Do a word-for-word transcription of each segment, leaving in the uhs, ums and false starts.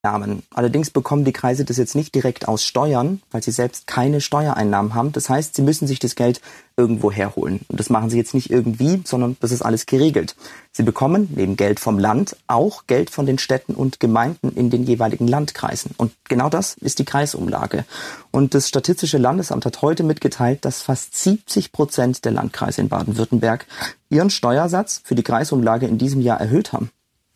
Einnahmen. Allerdings bekommen die Kreise das jetzt nicht direkt aus Steuern, weil sie selbst keine Steuereinnahmen haben. Das heißt, sie müssen sich das Geld irgendwo herholen. Und das machen sie jetzt nicht irgendwie, sondern das ist alles geregelt. Sie bekommen neben Geld vom Land auch Geld von den Städten und Gemeinden in den jeweiligen Landkreisen. Und genau das ist die Kreisumlage. Und das Statistische Landesamt hat heute mitgeteilt, dass fast siebzig Prozent der Landkreise in Baden-Württemberg ihren Steuersatz für die Kreisumlage in diesem Jahr erhöht haben.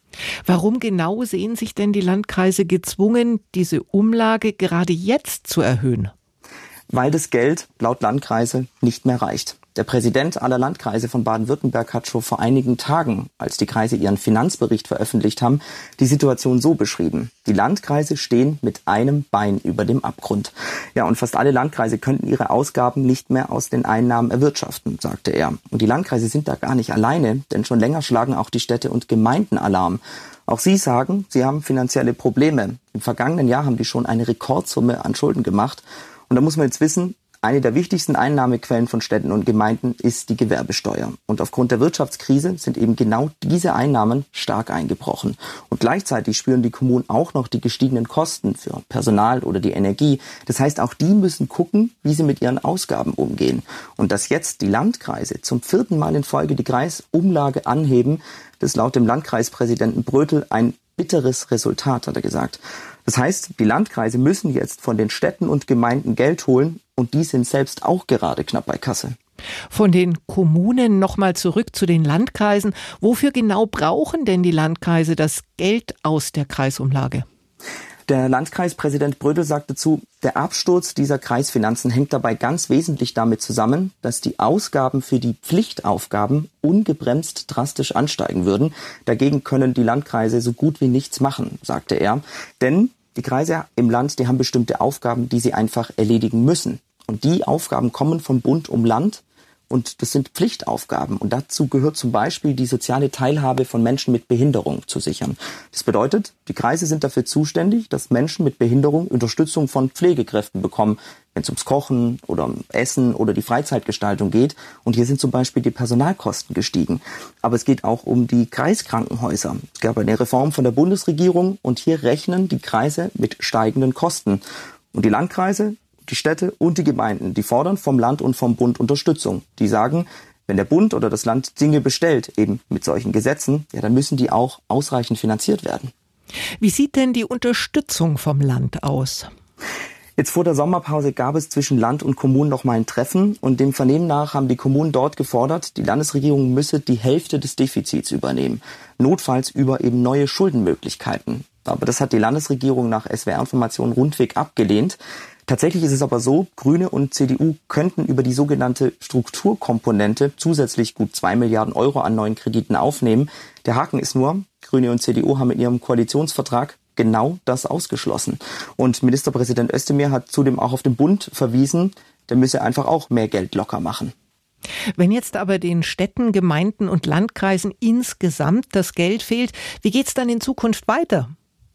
Warum genau sehen sich denn die Landkreise gezwungen, diese Umlage gerade jetzt zu erhöhen? Weil das Geld laut Landkreise nicht mehr reicht. Der Präsident aller Landkreise von Baden-Württemberg hat schon vor einigen Tagen, als die Kreise ihren Finanzbericht veröffentlicht haben, die Situation so beschrieben. Die Landkreise stehen mit einem Bein über dem Abgrund. Ja, und fast alle Landkreise könnten ihre Ausgaben nicht mehr aus den Einnahmen erwirtschaften, sagte er. Und die Landkreise sind da gar nicht alleine, denn schon länger schlagen auch die Städte und Gemeinden Alarm. Auch sie sagen, sie haben finanzielle Probleme. Im vergangenen Jahr haben die schon eine Rekordsumme an Schulden gemacht. Und da muss man jetzt wissen, eine der wichtigsten Einnahmequellen von Städten und Gemeinden ist die Gewerbesteuer. Und aufgrund der Wirtschaftskrise sind eben genau diese Einnahmen stark eingebrochen. Und gleichzeitig spüren die Kommunen auch noch die gestiegenen Kosten für Personal oder die Energie. Das heißt, auch die müssen gucken, wie sie mit ihren Ausgaben umgehen. Und dass jetzt die Landkreise zum vierten Mal in Folge die Kreisumlage anheben, das ist laut dem Landkreispräsidenten Brötel ein bitteres Resultat, hat er gesagt. Das heißt, die Landkreise müssen jetzt von den Städten und Gemeinden Geld holen und die sind selbst auch gerade knapp bei Kasse. Von den Kommunen nochmal zurück zu den Landkreisen. Wofür genau brauchen denn die Landkreise das Geld aus der Kreisumlage? Der Landkreispräsident Brödel sagt dazu, der Absturz dieser Kreisfinanzen hängt dabei ganz wesentlich damit zusammen, dass die Ausgaben für die Pflichtaufgaben ungebremst drastisch ansteigen würden. Dagegen können die Landkreise so gut wie nichts machen, sagte er. Denn die Kreise im Land, die haben bestimmte Aufgaben, die sie einfach erledigen müssen. Und die Aufgaben kommen vom Bund um Land. Und das sind Pflichtaufgaben. Und dazu gehört zum Beispiel die soziale Teilhabe von Menschen mit Behinderung zu sichern. Das bedeutet, die Kreise sind dafür zuständig, dass Menschen mit Behinderung Unterstützung von Pflegekräften bekommen, wenn es ums Kochen oder um Essen oder die Freizeitgestaltung geht. Und hier sind zum Beispiel die Personalkosten gestiegen. Aber es geht auch um die Kreiskrankenhäuser. Es gab eine Reform von der Bundesregierung und hier rechnen die Kreise mit steigenden Kosten. Und die Landkreise, die Städte und die Gemeinden, die fordern vom Land und vom Bund Unterstützung. Die sagen, wenn der Bund oder das Land Dinge bestellt, eben mit solchen Gesetzen, ja, dann müssen die auch ausreichend finanziert werden. Wie sieht denn die Unterstützung vom Land aus? Jetzt vor der Sommerpause gab es zwischen Land und Kommunen noch mal ein Treffen und dem Vernehmen nach haben die Kommunen dort gefordert, die Landesregierung müsse die Hälfte des Defizits übernehmen, notfalls über eben neue Schuldenmöglichkeiten. Aber das hat die Landesregierung nach S W R-Informationen rundweg abgelehnt. Tatsächlich ist es aber so, Grüne und C D U könnten über die sogenannte Strukturkomponente zusätzlich gut zwei Milliarden Euro an neuen Krediten aufnehmen. Der Haken ist nur, Grüne und C D U haben in ihrem Koalitionsvertrag genau das ausgeschlossen. Und Ministerpräsident Özdemir hat zudem auch auf den Bund verwiesen, der müsse einfach auch mehr Geld locker machen. Wenn jetzt aber den Städten, Gemeinden und Landkreisen insgesamt das Geld fehlt, wie geht's dann in Zukunft weiter?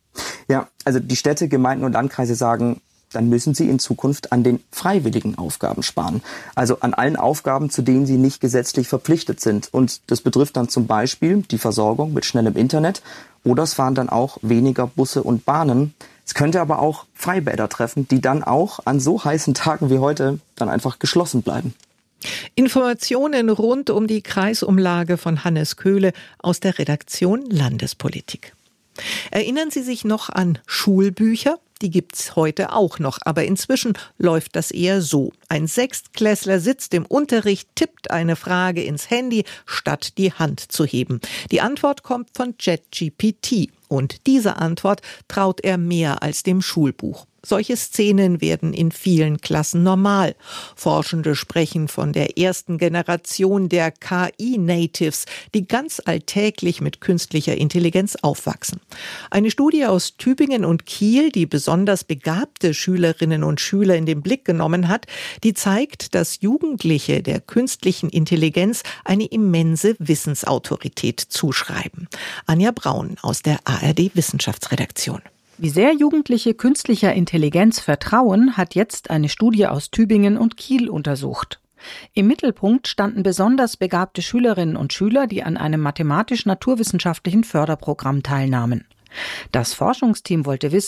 Ja, also die Städte, Gemeinden und Landkreise sagen, dann müssen sie in Zukunft an den freiwilligen Aufgaben sparen. Also an allen Aufgaben, zu denen sie nicht gesetzlich verpflichtet sind. Und das betrifft dann zum Beispiel die Versorgung mit schnellem Internet oder es fahren dann auch weniger Busse und Bahnen. Es könnte aber auch Freibäder treffen, die dann auch an so heißen Tagen wie heute dann einfach geschlossen bleiben. Informationen rund um die Kreisumlage von Hannes Köhle aus der Redaktion Landespolitik. Erinnern Sie sich noch an Schulbücher? Die gibt's heute auch noch, aber inzwischen läuft das eher so. Ein Sechstklässler sitzt im Unterricht, tippt eine Frage ins Handy, statt die Hand zu heben. Die Antwort kommt von ChatGPT und diese Antwort traut er mehr als dem Schulbuch. Solche Szenen werden in vielen Klassen normal. Forschende sprechen von der ersten Generation der K I-Natives, die ganz alltäglich mit künstlicher Intelligenz aufwachsen. Eine Studie aus Tübingen und Kiel, die besonders begabte Schülerinnen und Schüler in den Blick genommen hat, die zeigt, dass Jugendliche der künstlichen Intelligenz eine immense Wissensautorität zuschreiben. Anja Braun aus der A R D-Wissenschaftsredaktion. Wie sehr Jugendliche künstlicher Intelligenz vertrauen, hat jetzt eine Studie aus Tübingen und Kiel untersucht. Im Mittelpunkt standen besonders begabte Schülerinnen und Schüler, die an einem mathematisch-naturwissenschaftlichen Förderprogramm teilnahmen. Das Forschungsteam wollte wissen,